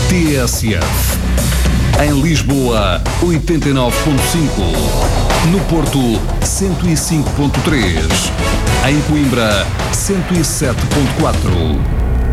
TSF. Em Lisboa, 89.5. No Porto, 105.3. Em Coimbra, 107.4.